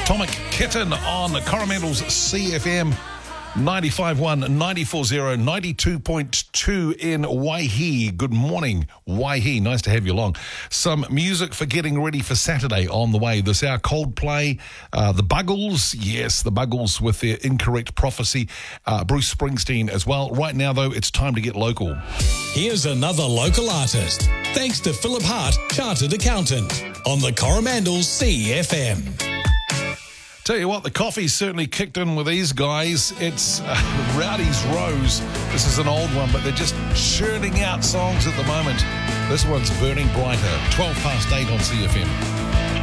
Atomic Kitten on Coromandel's CFM 95.1, 94.0, 92.2 in Waihi. Good morning, Waihi. Nice to have you along. Some music for getting ready for Saturday on the way. This hour, Coldplay, the Buggles. Yes, the Buggles with their Incorrect Prophecy. Bruce Springsteen as well. Right now, though, it's time to get local. Here's another local artist. Thanks to Philip Hart, Chartered Accountant, on the Coromandel's CFM. Tell you what, the coffee's certainly kicked in with these guys. It's Rowdy's Rose. This is an old one, but they're just churning out songs at the moment. This one's burning brighter. 8 on CFM.